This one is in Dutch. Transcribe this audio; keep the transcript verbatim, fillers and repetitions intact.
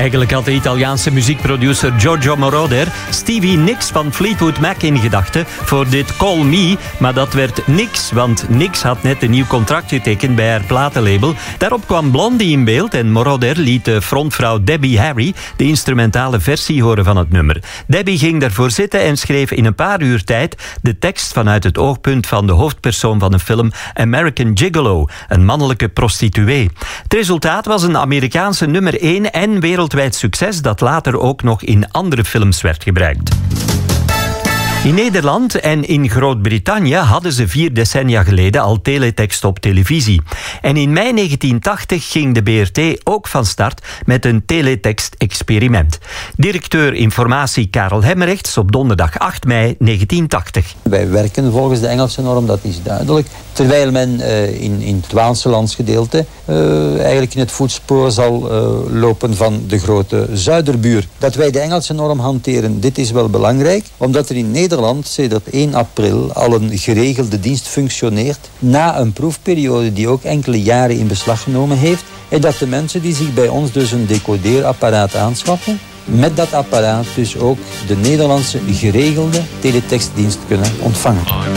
Eigenlijk had de Italiaanse muziekproducer Giorgio Moroder Stevie Nicks van Fleetwood Mac in gedachten voor dit Call Me, maar dat werd niks, want Nicks had net een nieuw contract getekend bij haar platenlabel. Daarop kwam Blondie in beeld en Moroder liet de frontvrouw Debbie Harry de instrumentale versie horen van het nummer. Debbie ging daarvoor zitten en schreef in een paar uur tijd de tekst vanuit het oogpunt van de hoofdpersoon van de film American Gigolo, een mannelijke prostituee. Het resultaat was een Amerikaanse nummer één en wereldwijd succes dat later ook nog in andere films werd gebruikt. In Nederland en in Groot-Brittannië hadden ze vier decennia geleden al teletext op televisie. En in mei negentien tachtig ging de B R T ook van start met een teletext-experiment. Directeur informatie Karel Hemmerrechts op donderdag acht mei negentien tachtig. Wij werken volgens de Engelse norm, dat is duidelijk. Terwijl men uh, in, in het Waalse landsgedeelte uh, eigenlijk in het voetspoor zal uh, lopen van de grote zuiderbuur. Dat wij de Engelse norm hanteren, dit is wel belangrijk, omdat er in Nederland sedert één april al een geregelde dienst functioneert na een proefperiode die ook enkele jaren in beslag genomen heeft, en dat de mensen die zich bij ons dus een decodeerapparaat aanschaffen, met dat apparaat dus ook de Nederlandse geregelde teletextdienst kunnen ontvangen.